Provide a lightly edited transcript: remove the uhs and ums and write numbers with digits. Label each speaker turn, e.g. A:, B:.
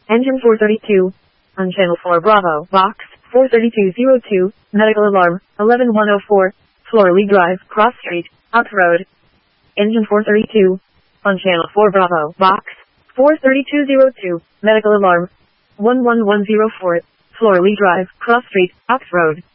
A: Engine 432. On channel 4 Bravo, box 43202, medical alarm 11104, Florley Drive, Cross Street, Ox Road. Engine 432. On channel 4 Bravo, box 43202, medical alarm 11104, Florley Drive, Cross Street, Ox Road.